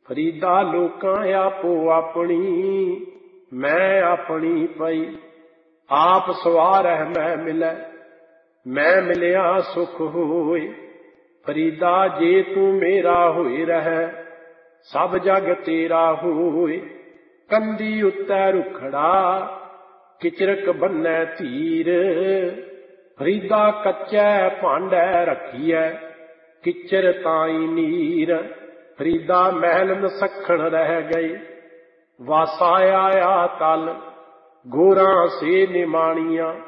ਫਰੀਦਾ ਲੋਕਾਂ ਆਪੋ ਆਪਣੀ, ਮੈਂ ਆਪਣੀ ਪਈ। ਆਪ ਸਵਾਰਹਿ ਮੈਂ ਮਿਲੈ, ਮੈਂ ਮਿਲਿਆ ਸੁਖ ਹੋਏ। ਫਰੀਦਾ ਜੇ ਤੂੰ ਮੇਰਾ ਹੋਏ ਰਹਿ, ਸਭ ਜਗ ਤੇਰਾ ਹੋਏ। ਕੰਧੀ ਉੱਤੇ ਰੁਖੜਾ, ਕਿਚਰਕ ਬੰਨੈ ਧੀਰ। ਫਰੀਦਾ ਕੱਚੈ ਭਾਂਡੈ ਰੱਖੀਐ, ਕਿਚਰ ਤਾਈ ਨੀਰ। ਫਰੀਦਾ ਮਹਿਲ ਨਸੱਖਣ ਰਹਿ ਗਏ, ਵਾਸਾ ਆਇਆ ਤਲ। ਗੋਰਾਂ ਸੇ ਨਿਮਾਣੀਆਂ,